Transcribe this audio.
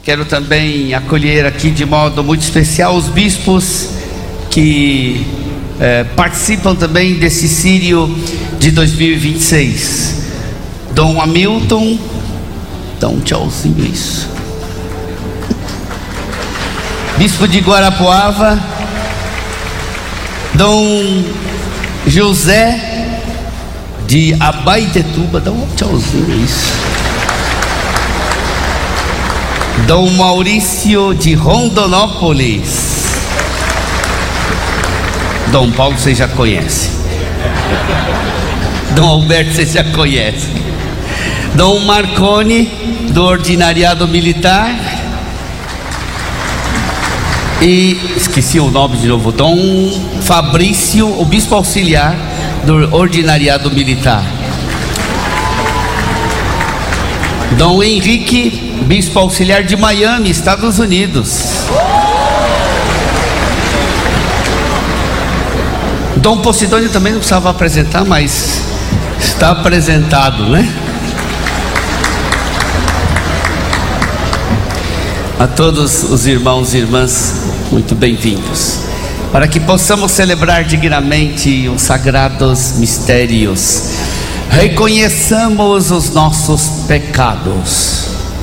Quero também acolher aqui de modo muito especial os bispos que participam também desse Sírio de 2026. Dom Hamilton, dá um tchauzinho, isso. Bispo de Guarapuava, Dom José de Abaetetuba, dá um tchauzinho, isso. Dom Maurício de Rondonópolis. Dom Paulo você já conhece. Dom Alberto você já conhece. Dom Marconi do Ordinariado Militar. E esqueci o nome de novo. Dom Fabrício, o bispo auxiliar do Ordinariado Militar. Dom Henrique, bispo auxiliar de Miami, Estados Unidos. Dom Posidônio também não precisava apresentar, mas está apresentado, né? A todos os irmãos e irmãs, muito bem-vindos. Para que possamos celebrar dignamente os sagrados mistérios, reconheçamos os nossos pecados.